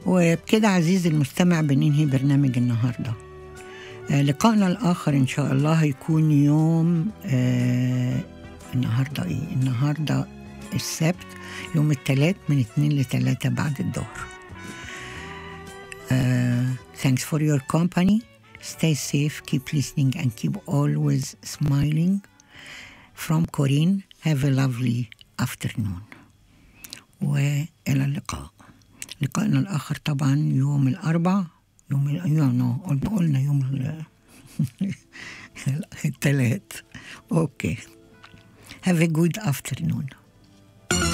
وبكده عزيزي المستمع بننهي برنامج النهاردة. لقائنا الآخر إن شاء الله هيكون يوم النهاردة إيه؟ النهاردة السبت، يوم الثلاث من 2 ل3 بعد الظهر. Thanks for your company. Stay safe, keep listening and keep always smiling. From Corinne, have a lovely afternoon. وإلى اللقاء. لقائنا الآخر طبعا يوم الأربعاء، قلنا يوم الثلاث. Okay. Have a good afternoon.